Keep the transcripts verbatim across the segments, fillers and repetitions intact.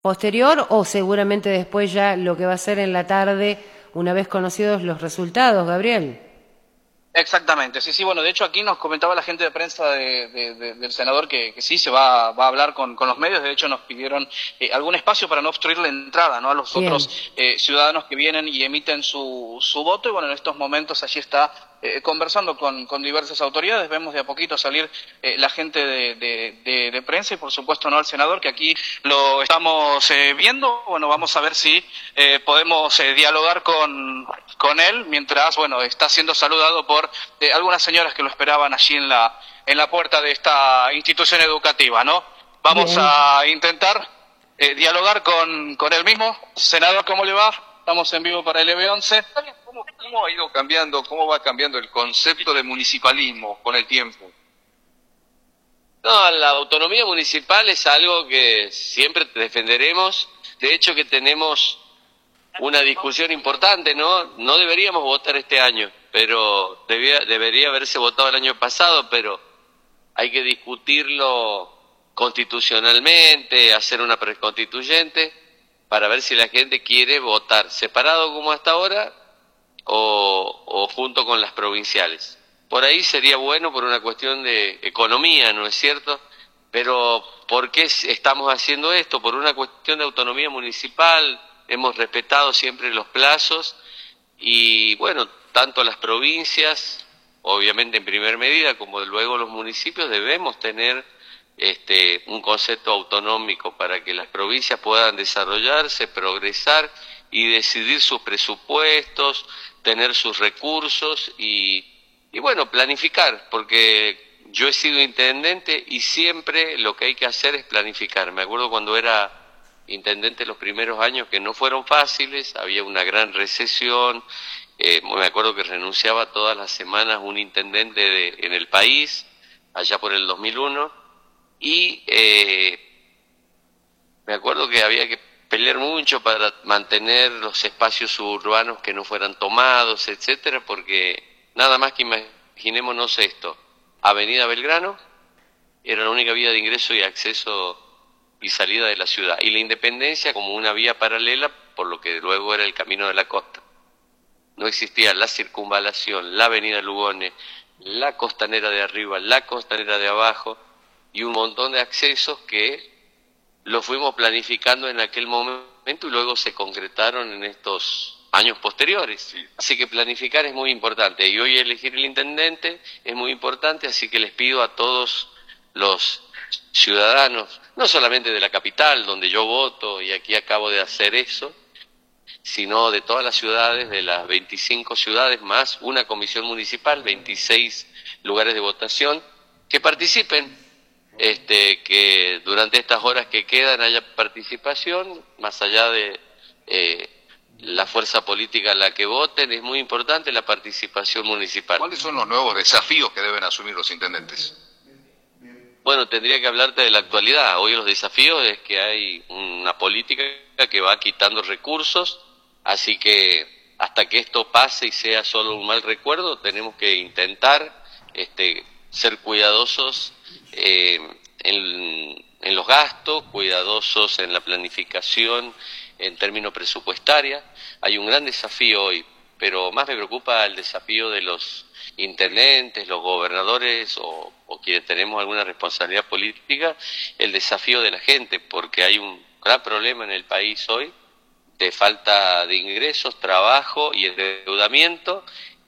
posterior o seguramente después ya lo que va a ser en la tarde, una vez conocidos los resultados, Gabriel. Exactamente, sí, sí, bueno, de hecho aquí nos comentaba la gente de prensa de, de, de, del senador que, que sí se va, va a hablar con, con los medios, de hecho nos pidieron eh, algún espacio para no obstruir la entrada, ¿no?, a los Bien. otros eh, ciudadanos que vienen y emiten su, su voto, y bueno, en estos momentos allí está eh, conversando con, con diversas autoridades, vemos de a poquito salir eh, la gente de, de, de, de prensa y por supuesto no al senador, que aquí lo estamos eh, viendo, bueno, vamos a ver si eh, podemos eh, dialogar con, con él, mientras, bueno, está siendo saludado por de algunas señoras que lo esperaban allí en la en la puerta de esta institución educativa, ¿no? Vamos Bien. a intentar eh, dialogar con, con él mismo. Senador, ¿cómo le va? Estamos en vivo para el E B once. ¿Cómo, ¿Cómo ha ido cambiando, cómo va cambiando el concepto de municipalismo con el tiempo? No, la autonomía municipal es algo que siempre defenderemos. De hecho, que tenemos una discusión importante, ¿no? No deberíamos votar este año, pero debía, debería haberse votado el año pasado, pero hay que discutirlo constitucionalmente, hacer una preconstituyente, para ver si la gente quiere votar separado como hasta ahora o, o junto con las provinciales. Por ahí sería bueno por una cuestión de economía, ¿no es cierto? Pero ¿por qué estamos haciendo esto? Por una cuestión de autonomía municipal. Hemos respetado siempre los plazos y, bueno, tanto las provincias, obviamente en primer medida, como luego los municipios, debemos tener este, un concepto autonómico para que las provincias puedan desarrollarse, progresar y decidir sus presupuestos, tener sus recursos y, y bueno, planificar, porque yo he sido intendente y siempre lo que hay que hacer es planificar. Me acuerdo cuando era intendente los primeros años que no fueron fáciles, había una gran recesión, eh, me acuerdo que renunciaba todas las semanas un intendente de, en el país, allá por el dos mil uno, y eh, me acuerdo que había que pelear mucho para mantener los espacios suburbanos que no fueran tomados, etcétera, porque nada más que imaginémonos esto, Avenida Belgrano era la única vía de ingreso y acceso y salida de la ciudad, y la Independencia como una vía paralela por lo que luego era el Camino de la Costa. No existía la circunvalación, la avenida Lugones, la costanera de arriba, la costanera de abajo, y un montón de accesos que lo fuimos planificando en aquel momento y luego se concretaron en estos años posteriores. Así que planificar es muy importante, y hoy elegir el intendente es muy importante, así que les pido a todos los ciudadanos, no solamente de la capital, donde yo voto y aquí acabo de hacer eso, sino de todas las ciudades, de las veinticinco ciudades, más una comisión municipal, veintiséis lugares de votación, que participen, este, que durante estas horas que quedan haya participación, más allá de eh, la fuerza política a la que voten, es muy importante la participación municipal. ¿Cuáles son los nuevos desafíos que deben asumir los intendentes? Bueno, tendría que hablarte de la actualidad. Hoy los desafíos es que hay una política que va quitando recursos, así que hasta que esto pase y sea solo un mal recuerdo, tenemos que intentar este, ser cuidadosos eh, en, en los gastos, cuidadosos en la planificación en términos presupuestarios. Hay un gran desafío hoy, pero más me preocupa el desafío de los intendentes, los gobernadores o, o quienes tenemos alguna responsabilidad política, el desafío de la gente, porque hay un gran problema en el país hoy de falta de ingresos, trabajo y endeudamiento,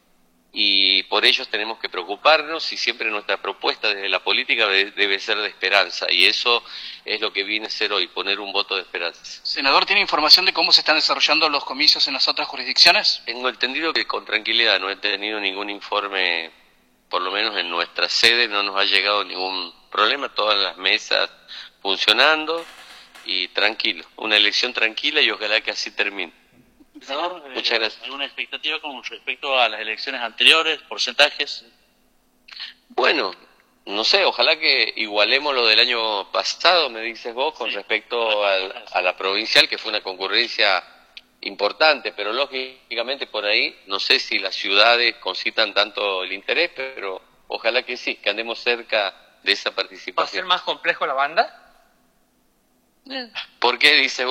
y por ellos tenemos que preocuparnos, y siempre nuestra propuesta desde la política debe ser de esperanza, y eso es lo que viene a ser hoy, poner un voto de esperanza. Senador, ¿tiene información de cómo se están desarrollando los comicios en las otras jurisdicciones? Tengo entendido que con tranquilidad, no he tenido ningún informe, por lo menos en nuestra sede no nos ha llegado ningún problema, todas las mesas funcionando y tranquilo, una elección tranquila y ojalá que así termine. Senador, Muchas eh, gracias. ¿alguna expectativa con respecto a las elecciones anteriores, porcentajes? Bueno, no sé, ojalá que igualemos lo del año pasado, me dices vos, con Sí. respecto al, a la provincial, que fue una concurrencia importante, pero lógicamente por ahí, no sé si las ciudades concitan tanto el interés, pero ojalá que sí, que andemos cerca de esa ¿Va a ser participación. más complejo la banda? ¿Por qué dice